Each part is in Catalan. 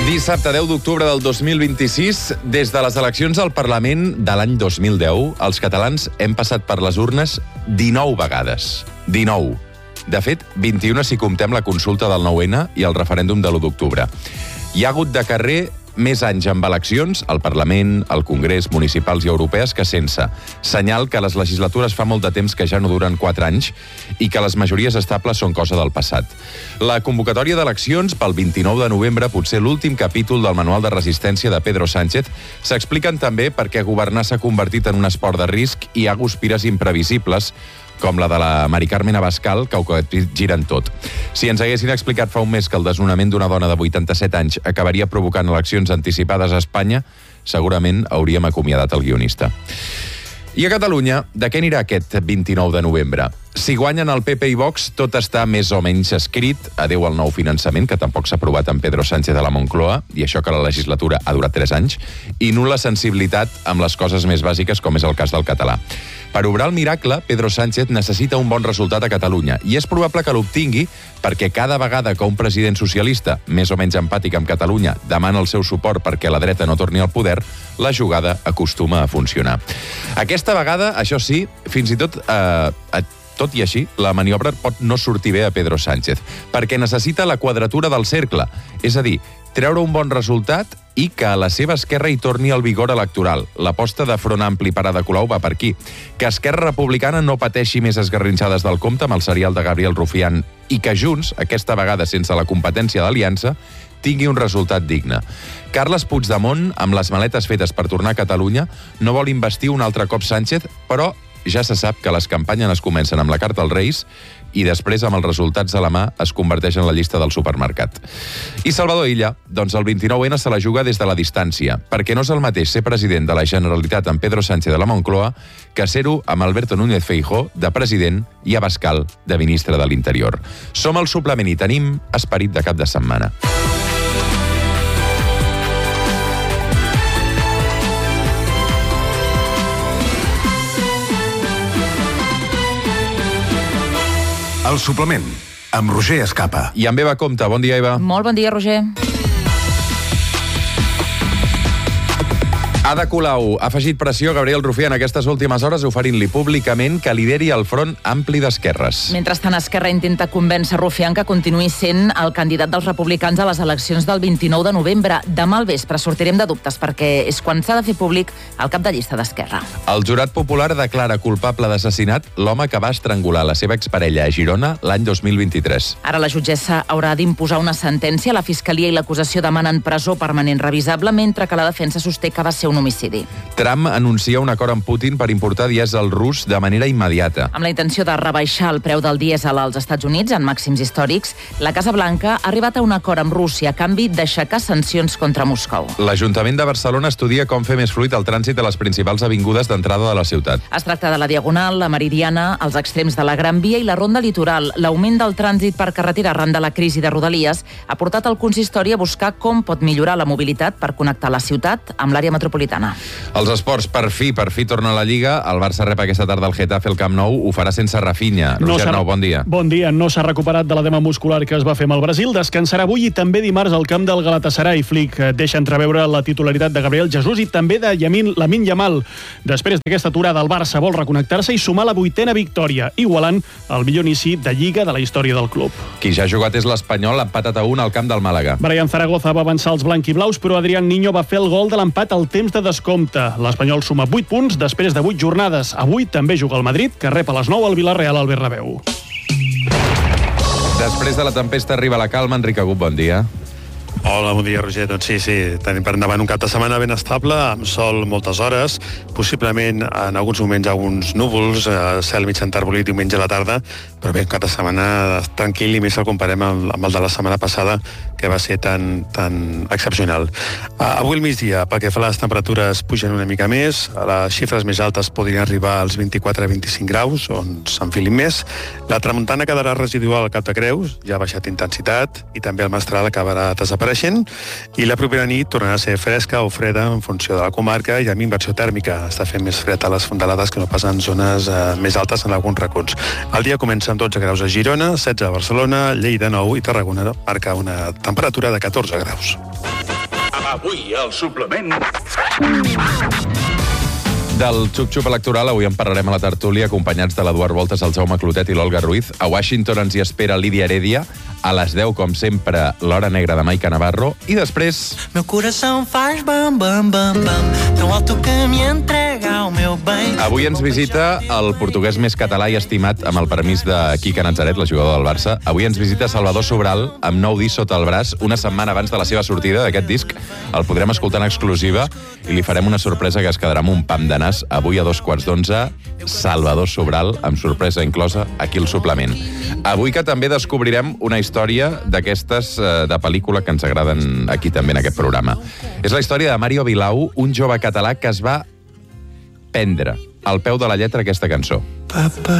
Dissabte 10 d'octubre del 2026, des de les eleccions al Parlament de l'any 2010, els catalans hem passat per les urnes 19 vegades. 19. De fet, 21 si comptem la consulta del 9-N i el referèndum de l'1 d'octubre. Hi ha hagut de carrer més anys amb eleccions al Parlament, al Congrés, municipals i europees que sense. Senyal que les legislatures fa molt de temps que ja no duren 4 anys i que les majories estables són cosa del passat. La convocatòria d'eleccions pel 29 de novembre, potser l'últim capítol del manual de resistència de Pedro Sánchez, s'expliquen també perquè governar s'ha convertit en un esport de risc i hi ha guspires imprevisibles, com la de la Mari Carmen Abascal, que ho giren tot. Si ens haguessin explicat fa un mes que el desnonament d'una dona de 87 anys acabaria provocant eleccions anticipades a Espanya, segurament hauríem acomiadat el guionista. I a Catalunya, de què anirà aquest 29 de novembre? Si guanyen el PP i Vox, tot està més o menys escrit. Adéu al nou finançament, que tampoc s'ha aprovat amb Pedro Sánchez a la Moncloa, i això que la legislatura ha durat 3 anys, i nul·la sensibilitat amb les coses més bàsiques, com és el cas del català. Per obrar el miracle, Pedro Sánchez necessita un bon resultat a Catalunya, i és probable que l'obtingui perquè cada vegada que un president socialista, més o menys empàtic amb Catalunya, demana el seu suport perquè la dreta no torni al poder, la jugada acostuma a funcionar. Aquesta vegada, això sí, fins i tot tot i així, la maniobra pot no sortir bé a Pedro Sánchez, perquè necessita la quadratura del cercle, és a dir, treure un bon resultat i que a la seva esquerra hi torni el vigor electoral. L'aposta de Front Ampli per Ada Colau va per aquí. Que Esquerra Republicana no pateixi més esgarrinxades del compte amb el serial de Gabriel Rufián i que Junts, aquesta vegada sense la competència d'aliança, tingui un resultat digne. Carles Puigdemont, amb les maletes fetes per tornar a Catalunya, no vol investir un altre cop Sánchez, però ja se sap que les campanyes es comencen amb la carta als Reis i després, amb els resultats a la mà, es converteix en la llista del supermercat. I Salvador Illa, doncs el 29N se la juga des de la distància, perquè no és el mateix ser president de la Generalitat amb Pedro Sánchez de la Moncloa que ser-ho amb Alberto Núñez Feijóo de president i Abascal de ministre de l'Interior. Som al suplement i tenim esperit de cap de setmana. El suplement, amb Roger Escapa. I amb Eva Compte. Bon dia, Eva. Molt bon dia, Roger. Ada Colau ha afegit pressió a Gabriel Rufián aquestes últimes hores oferint-li públicament que lideri el Front Ampli d'Esquerres. Mentrestant, Esquerra intenta convèncer Rufián que continuï sent el candidat dels republicans a les eleccions del 29 de novembre. Demà al vespre sortirem de dubtes perquè és quan s'ha de fer públic el cap de llista d'Esquerra. El jurat popular declara culpable d'assassinat l'home que va estrangular la seva exparella a Girona l'any 2023. Ara la jutgessa haurà d'imposar una sentència. La Fiscalia i l'acusació demanen presó permanent revisable, mentre que la defensa sosté que va ser un homicidi. Trump anuncia un acord amb Putin per importar dièsel rus de manera immediata. Amb la intenció de rebaixar el preu del dièsel als Estats Units en màxims històrics, la Casa Blanca ha arribat a un acord amb Rússia a canvi d'aixecar sancions contra Moscou. L'Ajuntament de Barcelona estudia com fer més fluid el trànsit a les principals avingudes d'entrada de la ciutat. Es tracta de la Diagonal, la Meridiana, els extrems de la Gran Via i la Ronda Litoral. L'augment del trànsit per carretera arran de la crisi de Rodalies ha portat el consistori a buscar com pot millorar la mobilitat per connectar la ciutat amb l'àrea metropolitana. Els esports, per fi torna a la Lliga. El Barça rep aquesta tarda el Getafe al Camp Nou. Ho farà sense Rafinha. Roger Nou, bon dia. Bon dia. No s'ha recuperat de l'edema muscular que es va fer amb el Brasil. Descansarà avui i també dimarts al camp del Galatasaray. Flick deixa entreveure la titularitat de Gabriel Jesús i també de Lamine Yamal. Després d'aquesta aturada, el Barça vol reconnectar-se i sumar la 8ª victòria, igualant el millor inici de Lliga de la història del club. Qui ja ha jugat és l'Espanyol, empatat a 1 al camp del Màlaga. Brian Zaragoza va avançar els blanquiblaus, però Adrián Niño va fer el gol de l'empat al temps de descompte. L'Espanyol suma 8 punts després de 8 jornades. Avui també juga el Madrid, que rep a les 9 al Villarreal al Bernabéu. Després de la tempesta arriba la calma. Enric Agut, bon dia. Hola, bon dia, Roger. Doncs sí, tenim per endavant un cap de setmana ben estable, amb sol moltes hores, possiblement en alguns moments alguns núvols, cel mig enterbolit diumenge a la tarda, però bé, un cap de setmana tranquil i més el comparem amb el de la setmana passada, que va ser tan excepcional. Avui al migdia, pel que fa a les temperatures, pugen una mica més, les xifres més altes podrien arribar als 24-25 graus, on s'enfilin més. La tramuntana quedarà residual al Cap de Creus, ja ha baixat intensitat, i també el mestral acabarà desapareixent, i la propera nit tornarà a ser fresca o freda en funció de la comarca i amb inversió tèrmica. Està fent més fred a les fondalades que no pas en zones més altes en alguns racons. El dia comença amb 12 graus a Girona, 16 a Barcelona, Lleida 9 i Tarragona marca una temperatura de 14 graus. Avui, al suplement... Del xup-xup electoral avui en parlarem a la tertúlia, acompanyats de l'Eduard Voltes, el Jaume Clotet i l'Olga Ruiz. A Washington ens hi espera Lídia Heredia. A les 10, com sempre, l'Hora Negra de Maica Navarro. I després... Meu coração faz bam, bam, bam, bam, tão alto que me entrega o meu bem. Avui ens visita el portuguès més català i estimat, amb el permís de Quique Natzaret, la jugadora del Barça. Avui ens visita Salvador Sobral, amb nou disc sota el braç, una setmana abans de la seva sortida d'aquest disc. El podrem escoltar en exclusiva i li farem una sorpresa que es quedarà amb un pam de nas. Avui a 11:15, Salvador Sobral, amb sorpresa inclosa, aquí al suplement. Avui que també descobrirem una història d'aquestes de pel·lícula que ens agraden aquí també en aquest programa. És la història de Mario Vilau, un jove català que es va prendre al peu de la lletra aquesta cançó. Papa,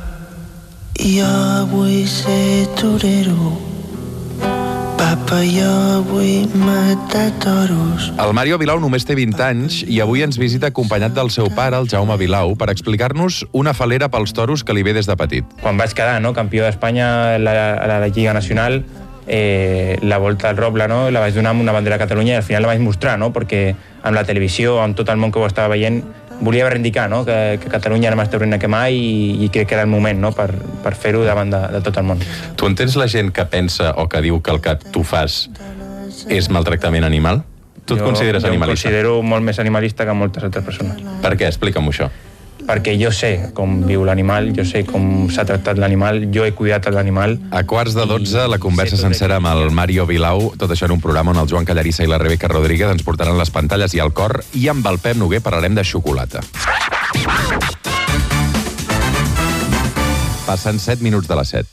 jo vull ser torero. Papa, jo vull matar toros. El Mario Vilau només té 20 anys i avui ens visita acompanyat del seu pare, el Jaume Vilau, per explicar-nos una falera pels toros que li ve des de petit. Quan vaig quedar campió d'Espanya a la Lliga Nacional, la volta al Roble, la vaig donar amb una bandera de Catalunya i al final la vaig mostrar, perquè amb la televisió, amb tot el món que ho estava veient, volia reivindicar que Catalunya era més taurina que mai i crec que era el moment per fer-ho davant de tot el món. Tu entens la gent que pensa o que diu que el que tu fas és maltractament animal? Tu et consideres animalista? Jo em considero molt més animalista que moltes altres persones. Per què? Explica'm això. Perquè jo sé com viu l'animal, jo sé com s'ha tractat l'animal, jo he cuidat l'animal. A 11:15, la conversa sencera amb el Mario Vilau, tot això en un programa on el Joan Callarissa i la Rebeca Rodríguez ens portaran les pantalles i el cor, i amb el Pep Noguer parlarem de xocolata. Passen 7 minuts de les 7.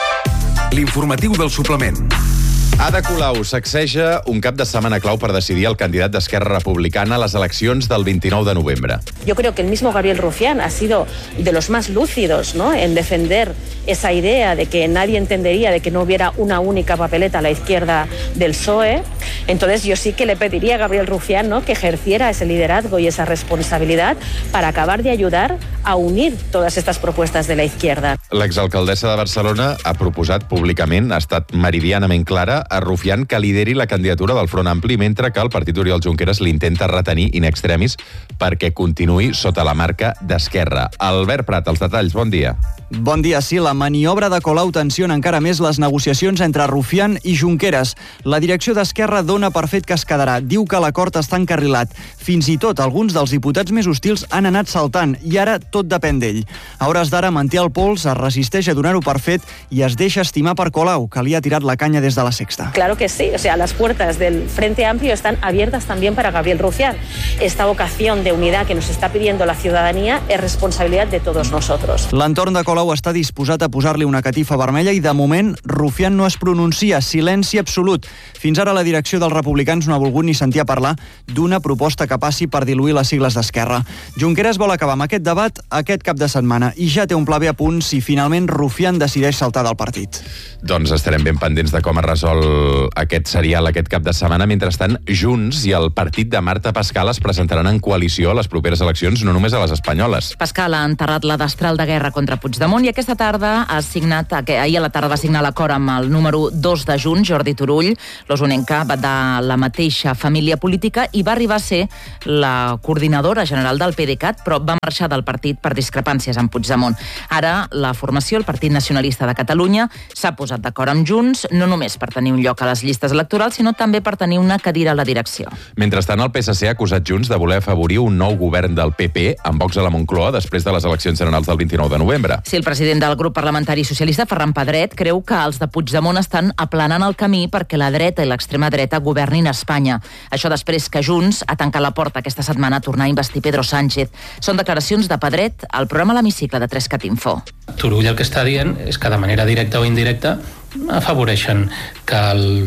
L'informatiu del suplement. Ada Colau sacseja un cap de setmana clau per decidir el candidat d'Esquerra Republicana a les eleccions del 29 de novembre. Yo creo que el mismo Gabriel Rufián ha sido de los más lúcidos, en defender esa idea de que nadie entendería de que no hubiera una única papeleta a la izquierda del PSOE. Entonces yo sí que le pediría a Gabriel Rufián que ejerciera ese liderazgo y esa responsabilidad para acabar de ayudar a unir todas estas propuestas de la izquierda. L'exalcaldessa de Barcelona ha proposat públicament, ha estat meridianament clara, a Rufián que lideri la candidatura del Front Ampli, mentre que el partit Oriol Junqueras l'intenta retenir in extremis perquè continuï sota la marca d'Esquerra. Albert Prat, els detalls, bon dia. Bon dia, sí. La maniobra de Colau tensiona encara més les negociacions entre Rufián i Junqueras. La direcció d'Esquerra dona per fet que es quedarà. Diu que l'acord està encarrilat. Fins i tot alguns dels diputats més hostils han anat saltant i ara tot depèn d'ell. A hores d'ara manté el pols, es resisteix a donar-ho per fet i es deixa estimar per Colau, que li ha tirat la canya des de la Sexta. Claro que sí, las puertas del Frente Amplio están abiertas también para Gabriel Rufián. Esta vocación de unidad que nos está pidiendo la ciudadanía es responsabilidad de todos nosotros. L'entorn de Colau està disposat a posar-li una catifa vermella i de moment Rufián no es pronuncia, silenci absolut. Fins ara la direcció dels republicans no ha volgut ni sentir a parlar d'una proposta que passi per diluir les sigles d'Esquerra. Junqueras vol acabar amb aquest debat aquest cap de setmana i ja té un pla B a punt si finalment Rufián decideix saltar del partit. Doncs estarem ben pendents de com es resol aquest serial aquest cap de setmana. Mentrestant, Junts i el partit de Marta Pascal es presentaran en coalició a les properes eleccions, no només a les espanyoles. Pascal ha enterrat la destral de guerra contra Puigdemont i aquesta tarda ahir a la tarda va signar l'acord amb el número 2 de Junts, Jordi Turull. L'osonenca va de la mateixa família política i va arribar a ser la coordinadora general del PDeCAT, però va marxar del partit per discrepàncies amb Puigdemont. Ara, la formació, el Partit Nacionalista de Catalunya, s'ha posat d'acord amb Junts, no només per tenir un lloc a les llistes electorals, sinó també per tenir una cadira a la direcció. Mentrestant, el PSC ha acusat Junts de voler afavorir un nou govern del PP amb Vox a la Moncloa després de les eleccions generals del 29 de novembre. Sí, el president del grup parlamentari socialista, Ferran Pedret, creu que els de Puigdemont estan aplanant el camí perquè la dreta i l'extrema dreta governin a Espanya. Això després que Junts ha tancat la porta aquesta setmana a tornar a investir Pedro Sánchez. Són declaracions de Pedret al programa L'Hemicicle de 3CAT Info. Turull el que està dient és que de manera directa o indirecta afavoreixen que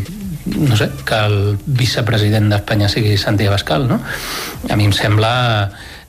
el vicepresident d'Espanya sigui Santi Abascal, no? A mi em sembla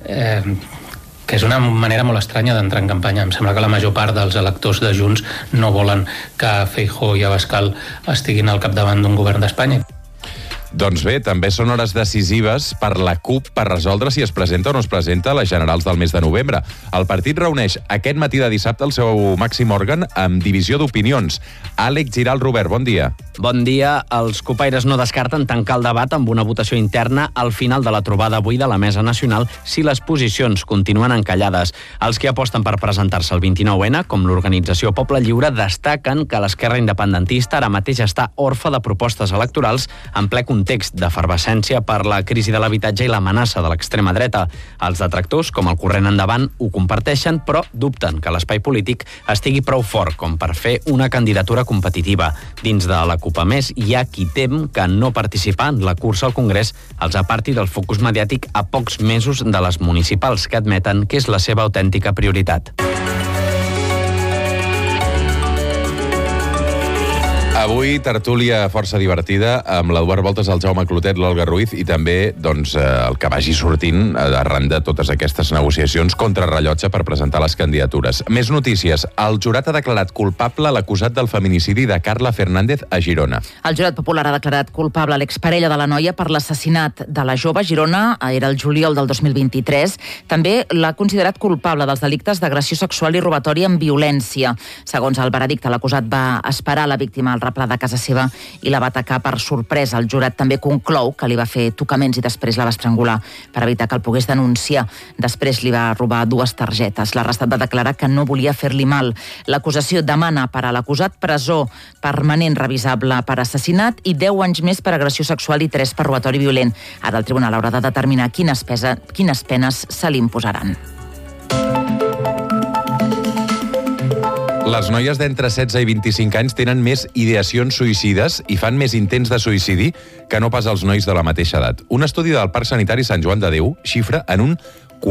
que és una manera molt estranya d'entrar en campanya. Em sembla que la major part dels electors de Junts no volen que Feijóo i Abascal estiguin al capdavant d'un govern d'Espanya. Doncs bé, també són hores decisives per la CUP per resoldre si es presenta o no es presenta a les generals del mes de novembre. El partit reuneix aquest matí de dissabte el seu màxim òrgan amb divisió d'opinions. Àlex Giral, Robert, bon dia. Bon dia. Els copaires no descarten tancar el debat amb una votació interna al final de la trobada avui de la Mesa Nacional si les posicions continuen encallades. Els que aposten per presentar-se el 29N, com l'organització Poble Lliure, destaquen que l'esquerra independentista ara mateix està orfa de propostes electorals en ple context d'efervescència per la crisi de l'habitatge i l'amenaça de l'extrema dreta. Els detractors, com el Corrent Endavant, ho comparteixen, però dubten que l'espai polític estigui prou fort com per fer una candidatura competitiva. Dins de la CUP, a més, hi ha qui tem que no participar en la cursa al Congrés els aparti del focus mediàtic a pocs mesos de les municipals, que admeten que és la seva autèntica prioritat. Avui, tertúlia força divertida amb l'Eduard Voltes, el Jaume Clotet, l'Olga Ruiz i també el que vagi sortint arran de totes aquestes negociacions contra rellotge per presentar les candidatures. Més notícies. El jurat ha declarat culpable l'acusat del feminicidi de Carla Fernández a Girona. El jurat popular ha declarat culpable l'exparella de la noia per l'assassinat de la jove a Girona, era el juliol del 2023. També l'ha considerat culpable dels delictes d'agressió sexual i robatori amb violència. Segons el veredicte, l'acusat va esperar la víctima al replà de casa seva i la va atacar per sorpresa. El jurat també conclou que li va fer tocaments i després la va estrangular per evitar que el pogués denunciar. Després li va robar 2 targetes. L'arrestat va declarar que no volia fer-li mal. L'acusació demana per a l'acusat presó permanent revisable per assassinat i 10 anys més per agressió sexual i 3 per robatori violent. Ara el tribunal haurà de determinar quines penes se li imposaran. Les noies d'entre 16 i 25 anys tenen més ideacions suïcides i fan més intents de suïcidi que no pas els nois de la mateixa edat. Un estudi del Parc Sanitari Sant Joan de Déu xifra en un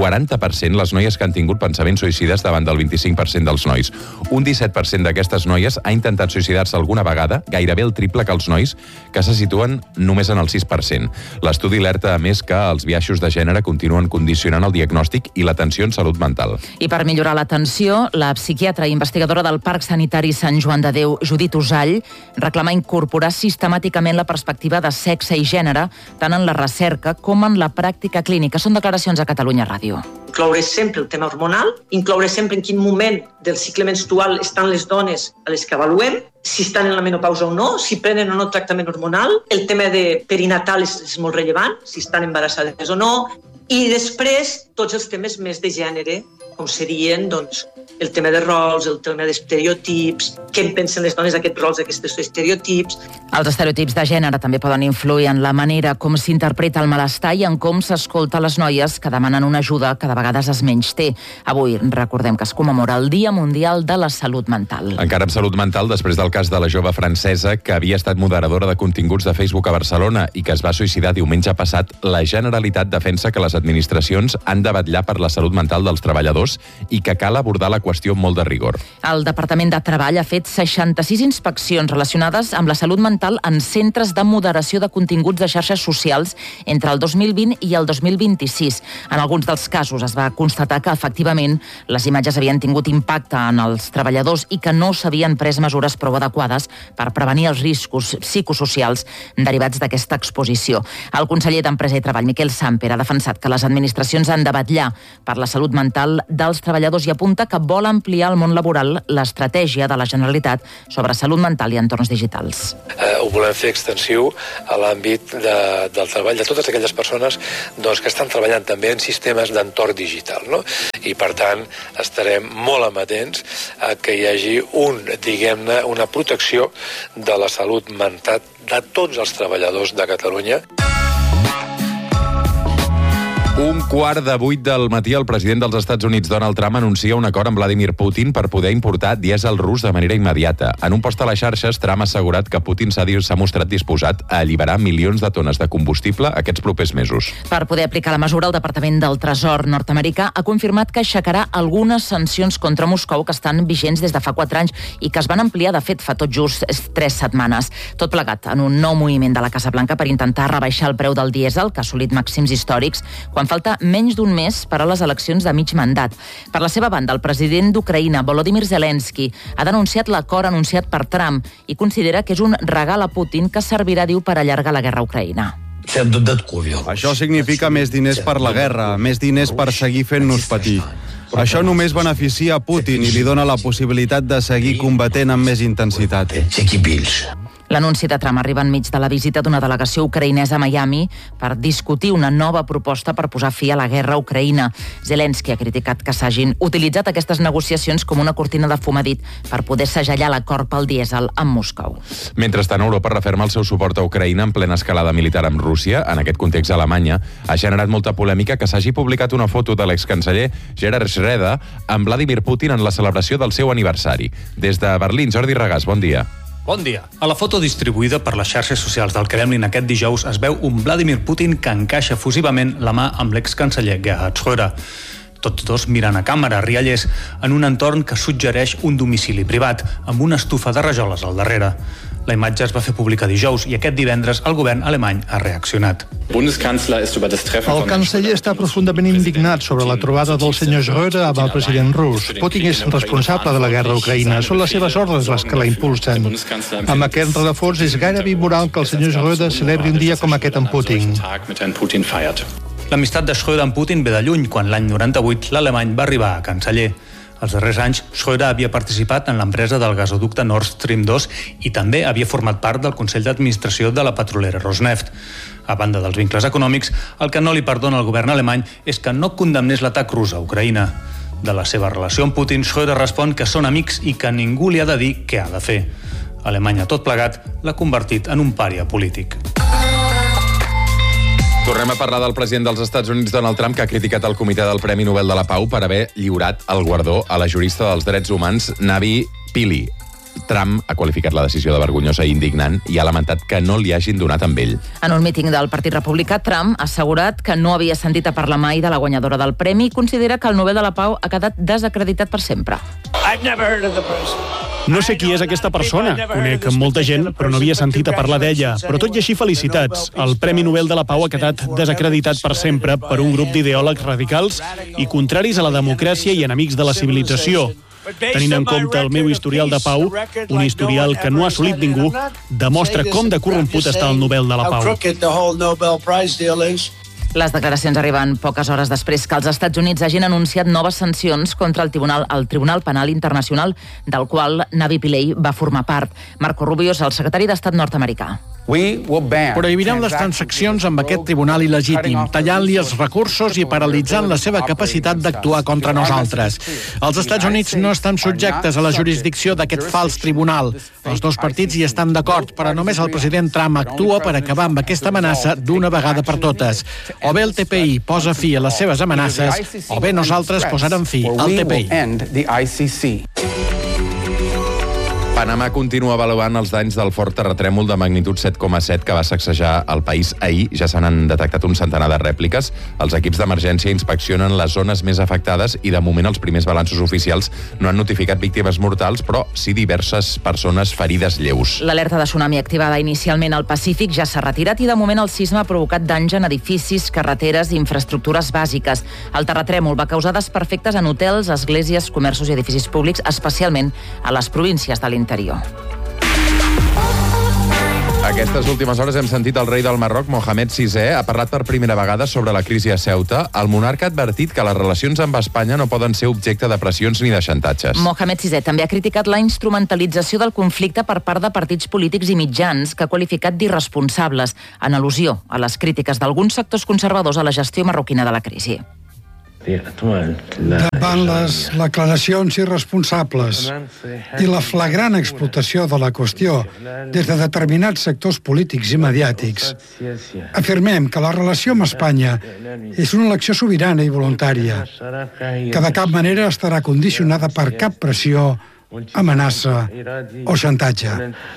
40% les noies que han tingut pensaments suïcides davant del 25% dels nois. Un 17% d'aquestes noies ha intentat suïcidar-se alguna vegada, gairebé el triple que els nois, que se situen només en el 6%. L'estudi alerta, a més, que els biaixos de gènere continuen condicionant el diagnòstic i l'atenció en salut mental. I per millorar l'atenció, la psiquiatra i investigadora del Parc Sanitari Sant Joan de Déu, Judit Usall, reclama incorporar sistemàticament la perspectiva de sexe i gènere, tant en la recerca com en la pràctica clínica. Són declaracions a Catalunya Ràdio. Incloure sempre el tema hormonal, incloure sempre en quin moment del cicle menstrual estan les dones a les que avaluem, si estan en la menopausa o no, si prenen o no tractament hormonal, el tema de perinatal és molt rellevant, si estan embarassades o no, i després tots els temes més de gènere, com serien el tema de rols, el tema d'estereotips, què en pensen les dones d'aquests rols, d'aquests estereotips. Els estereotips de gènere també poden influir en la manera com s'interpreta el malestar i en com s'escolta les noies que demanen una ajuda que de vegades es menysté. Avui recordem que es commemora el Dia Mundial de la Salut Mental. Encara amb salut mental, després del cas de la jove francesa que havia estat moderadora de continguts de Facebook a Barcelona i que es va suïcidar diumenge passat, la Generalitat defensa que les administracions han de vetllar per la salut mental dels treballadors i que cal abordar la qüestió amb molt de rigor. El Departament de Treball ha fet 66 inspeccions relacionades amb la salut mental en centres de moderació de continguts de xarxes socials entre el 2020 i el 2026. En alguns dels casos es va constatar que, efectivament, les imatges havien tingut impacte en els treballadors i que no s'havien pres mesures prou adequades per prevenir els riscos psicosocials derivats d'aquesta exposició. El conseller d'Empresa i Treball, Miquel Samper, ha defensat que les administracions han de vetllar per la salut mental dels treballadors i apunta que vol ampliar al món laboral l'estratègia de la Generalitat sobre salut mental i entorns digitals. Ho volem fer extensiu a l'àmbit del treball de totes aquelles persones que estan treballant també en sistemes d'entorn digital, no? I per tant estarem molt amatents a que hi hagi una protecció de la salut mental de tots els treballadors de Catalunya. 7:15 del matí, el president dels Estats Units, Donald Trump, anuncia un acord amb Vladimir Putin per poder importar dièsel rus de manera immediata. En un post a les xarxes, Trump ha assegurat que Putin s'ha mostrat disposat a alliberar milions de tones de combustible aquests propers mesos. Per poder aplicar la mesura, el Departament del Tresor nord-americà ha confirmat que aixecarà algunes sancions contra Moscou que estan vigents des de fa 4 anys i que es van ampliar, de fet, fa tot just 3 setmanes. Tot plegat en un nou moviment de la Casa Blanca per intentar rebaixar el preu del dièsel, que ha assolit màxims històrics, quan quan falta menys d'un mes per a les eleccions de mig mandat. Per la seva banda, el president d'Ucraïna, Volodymyr Zelensky, ha denunciat l'acord anunciat per Trump i considera que és un regal a Putin que servirà, diu, per allargar la guerra a Ucraïna. Això significa més diners per la guerra, més diners per seguir fent-nos patir. Això només beneficia a Putin i li dona la possibilitat de seguir combatent amb més intensitat. L'anunci de Trump arriba enmig de la visita d'una delegació ucraïnesa a Miami per discutir una nova proposta per posar fi a la guerra a Ucraïna. Zelensky ha criticat que s'hagin utilitzat aquestes negociacions com una cortina de fum, ha dit, per poder segellar l'acord pel dièsel amb Moscou. Mentrestant, Europa referma el seu suport a Ucraïna en plena escalada militar amb Rússia. En aquest context, Alemanya ha generat molta polèmica que s'hagi publicat una foto de l'excanceller Gerhard Schröder amb Vladimir Putin en la celebració del seu aniversari. Des de Berlín, Jordi Regàs, bon dia. Bon dia. A la foto distribuïda per les xarxes socials del Kremlin aquest dijous es veu un Vladimir Putin que encaixa efusivament la mà amb l'excanceller Gerhard Schröder. Tots dos miren a càmera, riallers, en un entorn que suggereix un domicili privat, amb una estufa de rajoles al darrere. La imatge es va fer pública dijous i aquest divendres el govern alemany ha reaccionat. El canceller està profundament indignat sobre la trobada del senyor Schröder amb el president rus. Putin és responsable de la guerra a Ucraïna. Són les seves ordres les que la impulsen. Amb aquest rerefons és gairebé immoral que el senyor Schröder celebri un dia com aquest amb Putin. L'amistat de Schröder amb Putin ve de lluny, quan l'any 98 l'alemany va arribar a canceller. Els darrers anys, Schröder havia participat en l'empresa del gasoducte Nord Stream 2 i també havia format part del Consell d'Administració de la petrolera Rosneft. A banda dels vincles econòmics, el que no li perdona al govern alemany és que no condemnés l'atac rus a Ucraïna. De la seva relació amb Putin, Schröder respon que són amics i que ningú li ha de dir què ha de fer. Alemanya, tot plegat, l'ha convertit en un pària polític. Tornem a parlar del president dels Estats Units, Donald Trump, que ha criticat el Comitè del Premi Nobel de la Pau per haver lliurat el guardó a la jurista dels drets humans, Navi Pillay. Trump ha qualificat la decisió de vergonyosa i indignant i ha lamentat que no li hagin donat amb ell. En un míting del Partit Republicà, Trump ha assegurat que no havia sentit a parlar mai de la guanyadora del premi i considera que el Nobel de la Pau ha quedat desacreditat per sempre. No sé qui és aquesta persona. Conec molta gent, però no havia sentit a parlar d'ella. Però tot i així, felicitats. El Premi Nobel de la Pau ha quedat desacreditat per sempre per un grup d'ideòlegs radicals i contraris a la democràcia i enemics de la civilització. Tenint en compte el meu historial de pau, un historial que no ha assolit ningú, demostra com de corromput està el Nobel de la Pau. Les declaracions arriben poques hores després que els Estats Units hagin anunciat noves sancions contra el Tribunal Penal Internacional, del qual Navi Pillay va formar part. Marco Rubio és el secretari d'Estat nord-americà. Prohibirem les transaccions amb aquest tribunal il·legítim, tallant-li els recursos i paralitzant la seva capacitat d'actuar contra nosaltres. Els Estats Units no estan subjectes a la jurisdicció d'aquest fals tribunal. Els dos partits hi estan d'acord, però només el president Trump actua per acabar amb aquesta amenaça d'una vegada per totes. O bé el TPI posa fi a les seves amenaces, o bé nosaltres posarem fi al TPI. Panamà continua avaluant els danys del fort terratrèmol de magnitud 7,7 que va sacsejar el país ahir. Ja se n'han detectat un centenar de rèpliques. Els equips d'emergència inspeccionen les zones més afectades i, de moment, els primers balanços oficials no han notificat víctimes mortals, però sí diverses persones ferides lleus. L'alerta de tsunami activada inicialment al Pacífic ja s'ha retirat i, de moment, el sisme ha provocat danys en edificis, carreteres i infraestructures bàsiques. El terratrèmol va causar desperfectes en hotels, esglésies, comerços i edificis públics, especialment a les províncies de l'interior. Aquestes últimes hores hem sentit el rei del Marroc, Mohamed VI, ha parlat per primera vegada sobre la crisi a Ceuta. El monarca ha advertit que les relacions amb Espanya no poden ser objecte de pressions ni de xantatges. Mohamed VI també ha criticat la instrumentalització del conflicte per part de partits polítics i mitjans que ha qualificat d'irresponsables, en al·lusió a les crítiques d'alguns sectors conservadors a la gestió marroquina de la crisi. Davant les declaracions irresponsables i la flagrant explotació de la qüestió des de determinats sectors polítics i mediàtics, afirmem que la relació amb Espanya és una elecció sobirana i voluntària, que de cap manera estarà condicionada per cap pressió, amenaça o xantatge.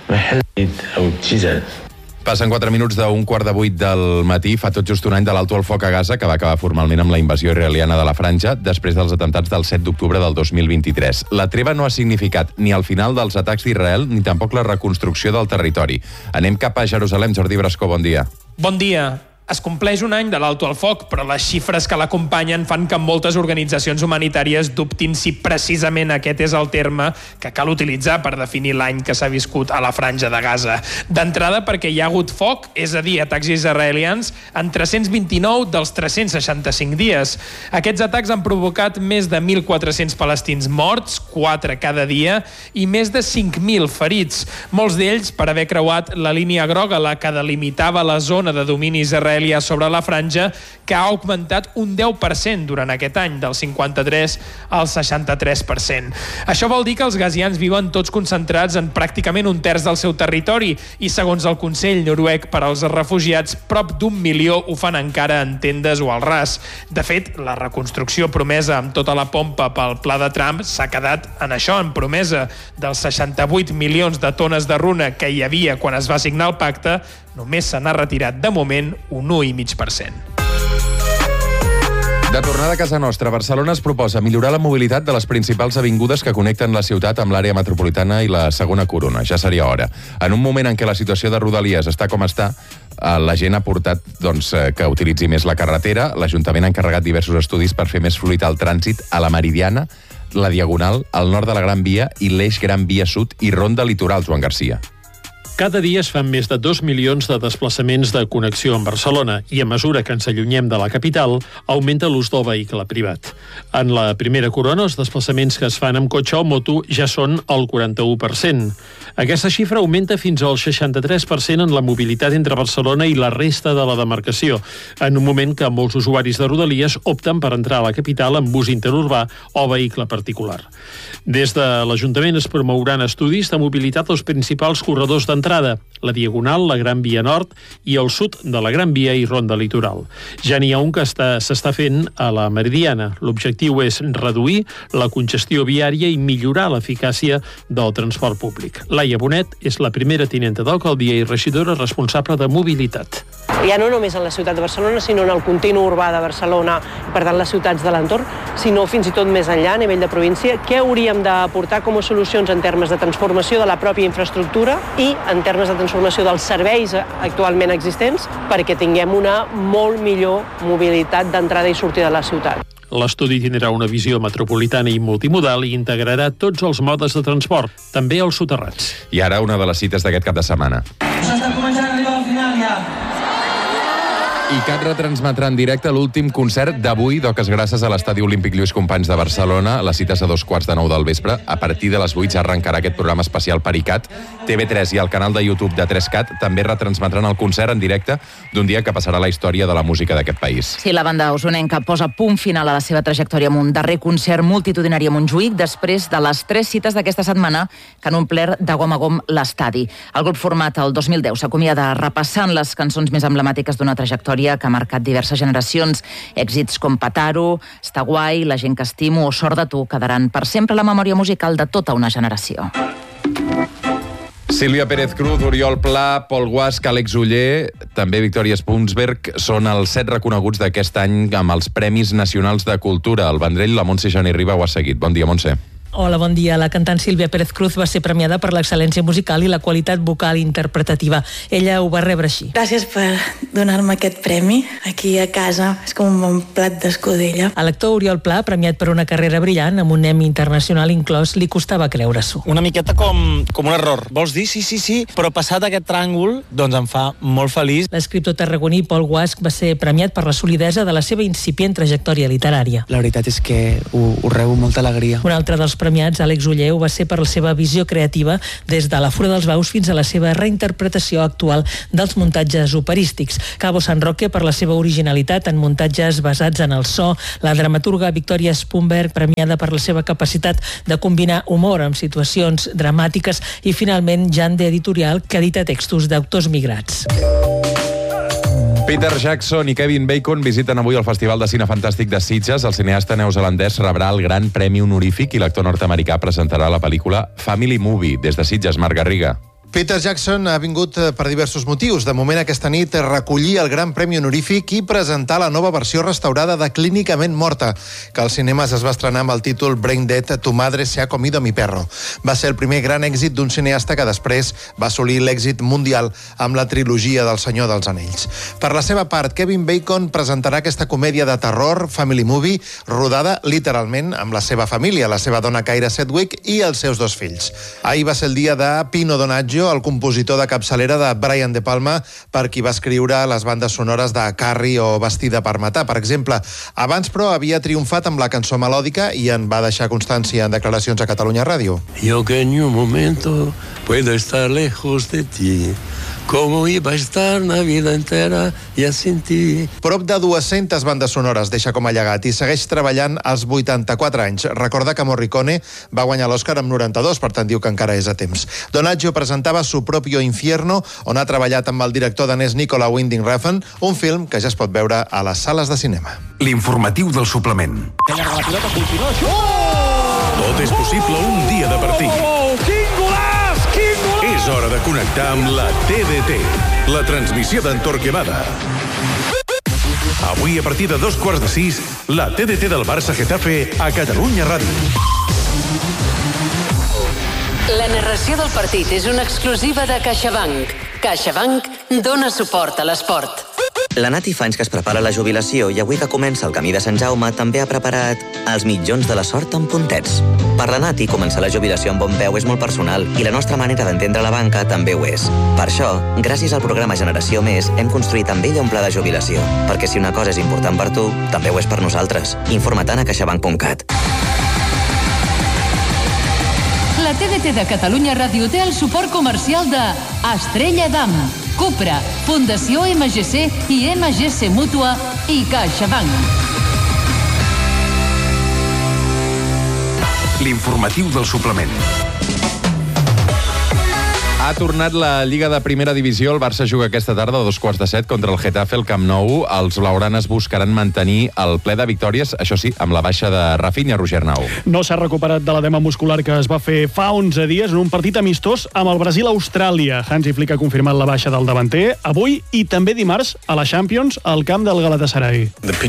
Passen 4 minuts d'un 7:15 del matí. Fa tot just un any de l'alto al foc a Gaza, que va acabar formalment amb la invasió israeliana de la Franja després dels atemptats del 7 d'octubre del 2023. La treva no ha significat ni el final dels atacs d'Israel ni tampoc la reconstrucció del territori. Anem cap a Jerusalem. Jordi Brascó, bon dia. Bon dia. Es compleix un any de l'alto al foc, però les xifres que l'acompanyen fan que moltes organitzacions humanitàries dubtin si precisament aquest és el terme que cal utilitzar per definir l'any que s'ha viscut a la Franja de Gaza. D'entrada perquè hi ha hagut foc, és a dir, atacs israelians, en 329 dels 365 dies. Aquests atacs han provocat més de 1.400 palestins morts, 4 cada dia, i més de 5.000 ferits, molts d'ells per haver creuat la línia groga, la que delimitava la zona de domini israelià sobre la franja, que ha augmentat un 10% durant aquest any, del 53 al 63%. Això vol dir que els gazians viuen tots concentrats en pràcticament un terç del seu territori i, segons el Consell Noruec per als Refugiats, prop d'1 milió ho fan encara en tendes o al ras. De fet, la reconstrucció promesa amb tota la pompa pel pla de Trump s'ha quedat en això, en promesa. Dels 68 milions de tones de runa que hi havia quan es va signar el pacte, només se n'ha retirat de moment un 1,5%. De tornada a casa nostra, Barcelona es proposa millorar la mobilitat de les principals avingudes que connecten la ciutat amb l'àrea metropolitana i la segona corona. Ja seria hora. En un moment en què la situació de Rodalies està com està, la gent ha portat que utilitzi més la carretera. L'Ajuntament ha encarregat diversos estudis per fer més fluid el trànsit a la Meridiana, la Diagonal, el nord de la Gran Via i l'eix Gran Via Sud i Ronda Litoral, Joan Garcia. Cada dia es fan més de 2 milions de desplaçaments de connexió en Barcelona i a mesura que ens allunyem de la capital, augmenta l'ús del vehicle privat. En la primera corona, els desplaçaments que es fan amb cotxe o moto ja són el 41%. Aquesta xifra augmenta fins al 63% en la mobilitat entre Barcelona i la resta de la demarcació, en un moment que molts usuaris de Rodalies opten per entrar a la capital amb bus interurbà o vehicle particular. Des de l'Ajuntament es promouran estudis de mobilitat als principals corredors d'entrada, la Diagonal, la Gran Via Nord i el sud de la Gran Via i Ronda Litoral. Ja n'hi ha un que s'està fent a la Meridiana. L'objectiu és reduir la congestió viària i millorar l'eficàcia del transport públic. Laia Bonet és la primera tinenta d'alcaldia i regidora responsable de mobilitat. Ja no només en la ciutat de Barcelona, sinó en el continu urbà de Barcelona, per tant les ciutats de l'entorn, sinó fins i tot més enllà, a nivell de província. Què hauríem d'aportar com a solucions en termes de transformació de la pròpia infraestructura i en termes de transformació dels serveis actualment existents perquè tinguem una molt millor mobilitat d'entrada i sortida de la ciutat. L'estudi tindrà una visió metropolitana i multimodal i integrarà tots els modes de transport, també els soterrats. I ara una de les cites d'aquest cap de setmana. Això està començant a arribar al final ja. ICAT retransmetrà en directe l'últim concert d'avui d'Oques Grasses a l'Estadi Olímpic Lluís Companys de Barcelona. La cita és a 9:15 del vespre. A partir de les 8 ja arrencarà aquest programa especial per ICAT. TV3 i el canal de YouTube de 3CAT també retransmetran el concert en directe d'un dia que passarà a la història de la música d'aquest país. Sí, la banda usonenca posa punt final a la seva trajectòria amb un darrer concert multitudinari a Montjuïc després de les 3 cites d'aquesta setmana que han omplert de gom a gom l'estadi. El grup format el 2010 s'acomiada repassant les cançons més emblemàtiques d'una trajectòria que ha marcat diverses generacions. Èxits com Pataro, Està guai, La gent que estimo o Sort de tu quedaran per sempre a la memòria musical de tota una generació. Sílvia Pérez Cruz, Oriol Pla, Pol Guasch, Àlex Oller, també Victòria Spunsberg, són els 7 reconeguts d'aquest any amb els Premis Nacionals de Cultura. El Vendrell, la Montse Jani Riba ho ha seguit. Bon dia, Montse. Hola, bon dia. La cantant Sílvia Pérez Cruz va ser premiada per l'excel·lència musical i la qualitat vocal interpretativa. Ella ho va rebre així. Gràcies per donar-me aquest premi aquí a casa. És com un bon plat d'escudella. A l'actor Oriol Pla, premiat per una carrera brillant amb un Emmy internacional inclòs, li costava creure-s'ho. Una miqueta com un error. Vols dir sí, però passat aquest tràngol, doncs em fa molt feliç. L'escriptor tarragoní Pol Guasch va ser premiat per la solidesa de la seva incipient trajectòria literària. La veritat és que ho rebo molta alegria. Un altre dels premiats, Àlex Oller, ho va ser per la seva visió creativa des de La Fura dels Baus fins a la seva reinterpretació actual dels muntatges operístics. Cabo San Roque per la seva originalitat en muntatges basats en el so, la dramaturga Victòria Spunsberg premiada per la seva capacitat de combinar humor amb situacions dramàtiques i finalment Jan de Editorial, que edita textos d'autors migrats. Peter Jackson i Kevin Bacon visiten avui el Festival de Cine Fantàstic de Sitges. El cineasta neozelandès rebrà el Gran Premi Honorífic i l'actor nord-americà presentarà la pel·lícula Family Movie. Des de Sitges, Marc Garriga. Peter Jackson ha vingut per diversos motius. De moment, aquesta nit recollir el Gran Premi Honorífic i presentar la nova versió restaurada de Clínicament Morta, que als cinemes es va estrenar amb el títol Brain Dead, tu madre se ha comido mi perro. Va ser el primer gran èxit d'un cineasta que després va assolir l'èxit mundial amb la trilogia del Senyor dels Anells. Per la seva part, Kevin Bacon presentarà aquesta comèdia de terror, Family Movie, rodada literalment amb la seva família, la seva dona Kyra Sedgwick i els seus 2 fills. Ahir va ser el dia de Pino Donaggio, el compositor de capçalera de Brian De Palma, per qui va escriure les bandes sonores de Carrie o Vestida per matar, per exemple. Abans, però, havia triomfat amb la cançó melòdica i en va deixar constància en declaracions a Catalunya Ràdio. Yo que en un momento puedo estar lejos de ti. ¿Cómo iba a estar la vida entera ya sin ti? Prop de 200 bandes sonores deixa com a llegat i segueix treballant als 84 anys. Recorda que Morricone va guanyar l'Oscar amb 92, per tant diu que encara és a temps. Donaggio presentava Su propio infierno, on ha treballat amb el director danès Nicola Winding Refn, un film que ja es pot veure a les sales de cinema. L'informatiu del suplement. La pilota continua. Tot és possible un dia de partit. És hora de connectar amb la TDT, la transmissió d'en Torquemada. Avui, a partir de 5:15, la TDT del Barça-Getafe a Catalunya Ràdio. La narració del partit és una exclusiva de CaixaBank. CaixaBank dona suport a l'esport. La Nati fa anys que es prepara la jubilació i avui que comença el camí de Sant Jaume també ha preparat els mitjons de la sort amb puntets. Per la Nati, començar la jubilació amb bon peu és molt personal i la nostra manera d'entendre la banca també ho és. Per això, gràcies al programa Generació Més, hem construït amb ella un pla de jubilació. Perquè si una cosa és important per tu, també ho és per nosaltres. Informa-te'n a caixabank.cat. La TDT de Catalunya Ràdio té el suport comercial de Estrella Damm, Cupra, Fundació MGC i MGC Mútua i CaixaBank. L'informatiu del suplement. Ha tornat la Lliga de Primera Divisió. El Barça juga aquesta tarda a 7:15 contra el Getafe al Camp Nou. Els blaugranes buscaran mantenir el ple de victòries, això sí, amb la baixa de Rafinha, Roger Nau. No s'ha recuperat de l'edema muscular que es va fer fa 11 dies en un partit amistós amb el Brasil-Austràlia. Hansi Flick ha confirmat la baixa del davanter avui i també dimarts a la Champions al camp del Galatasaray.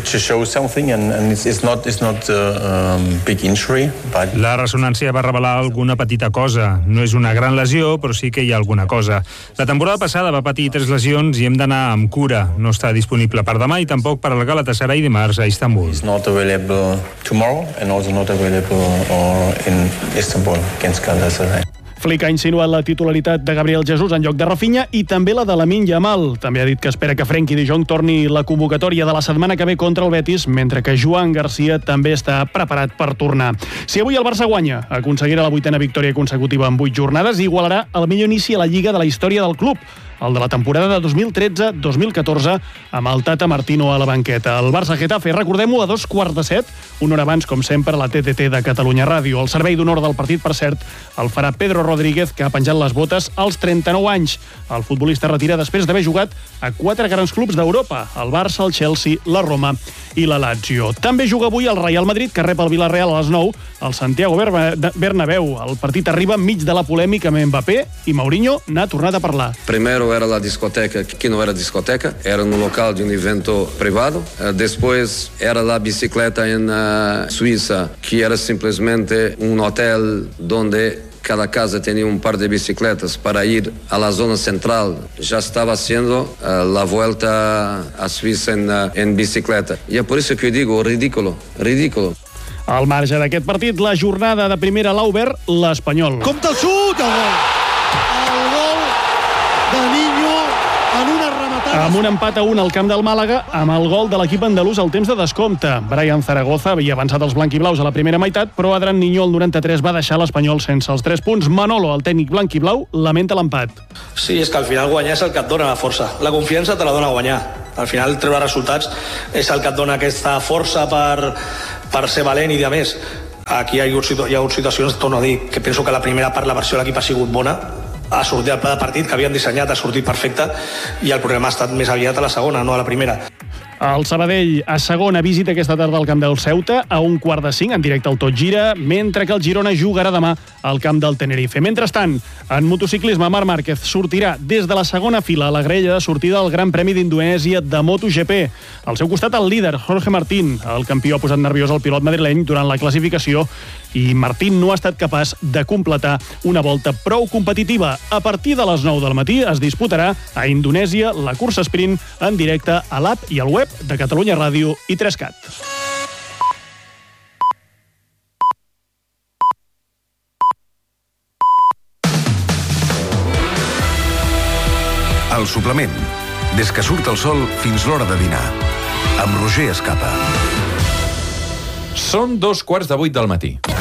La ressonància va revelar alguna petita cosa. No és una gran lesió, però sí que hi ha alguna cosa. La temporada passada va patir 3 lesions i hem d'anar amb cura. No està disponible per demà i tampoc per al Galatasaray dimarts a Istanbul. It's not available tomorrow and also not available in Istanbul against Galatasaray. Flick ha insinuat la titularitat de Gabriel Jesús en lloc de Rafinha i també la de Lamine Yamal. També ha dit que espera que Frenkie de Jong torni la convocatòria de la setmana que ve contra el Betis, mentre que Joan Garcia també està preparat per tornar. Si avui el Barça guanya, aconseguirà la 8a victòria consecutiva en 8 jornades i igualarà el millor inici a la Lliga de la història del club, el de la temporada de 2013-2014, amb el Tata Martino a la banqueta. El Barça-Getafe, recordem-ho, a 7:15, una hora abans, com sempre, a la TDT de Catalunya Ràdio. El servei d'honor del partit, per cert, el farà Pedro Rodríguez, que ha penjat les botes als 39 anys. El futbolista retira després d'haver jugat a 4 grans clubs d'Europa, el Barça, el Chelsea, la Roma i la Lazio. També juga avui el Real Madrid, que rep el Villarreal a les 9, al Santiago Bernabéu. El partit arriba enmig de la polèmica amb Mbappé i Mourinho n'ha tornat a parlar. Primero era la discoteca, que no era discoteca, era un local de un evento privado. Después era la bicicleta en Suiza, que era simplemente un hotel donde cada casa tenía un par de bicicletas para ir a la zona central. Ya estaba haciendo la vuelta a Suiza en bicicleta. Y es por eso que yo digo, ridículo. Al marge d'aquest partit, la jornada de primera l'ha obert l'Espanyol. Compte el xut, el gol de Niño en una rematada. Amb un empat a 1 al camp del Màlaga, amb el gol de l'equip andalús al temps de descompte. Brian Zaragoza havia avançat els blanquiblaus a la primera meitat, però Adrián Niño al 93 va deixar l'Espanyol sense els 3 punts. Manolo, el tècnic blanquiblau, lamenta l'empat. Sí, és que al final guanyar és el que et dona la força. La confiança te la dona guanyar. Al final treure resultats és el que et dona aquesta força per ser valent i de més. Aquí hi ha hagut situacions, torno a dir, que penso que la primera part la versió de l'equip ha sigut bona, ha sortit el pla de partit que havíem dissenyat, ha sortit perfecte, i el problema ha estat més aviat a la segona, no a la primera. El Sabadell a segona visita aquesta tarda al camp del Ceuta a 4:45 en directe al Tot Gira, mentre que el Girona jugarà demà al camp del Tenerife. Mentrestant, en motociclisme, Marc Márquez sortirà des de la segona fila a la graella de sortida del Gran Premi d'Indonèsia de MotoGP. Al seu costat, el líder, Jorge Martín. El campió ha posat nerviós el pilot madrileny durant la classificació i Martín no ha estat capaç de completar una volta prou competitiva. A partir de les 9 del matí es disputarà a Indonèsia la cursa sprint en directe a l'app i al web de Catalunya Ràdio i 3CAT. El suplement. Des que surt el sol fins l'hora de dinar. Amb Roger Escapa. Són 2:15 del matí.